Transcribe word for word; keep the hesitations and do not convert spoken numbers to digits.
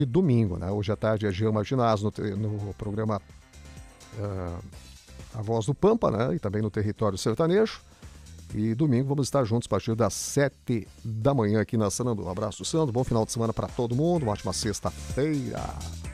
E domingo, né? Hoje à tarde é Gilma Ginásio no, te- no programa ah, A Voz do Pampa, né? E também no Território Sertanejo. E domingo vamos estar juntos a partir das sete da manhã aqui na Sanandu. Um abraço, Sandro. Bom final de semana para todo mundo. Uma ótima sexta-feira.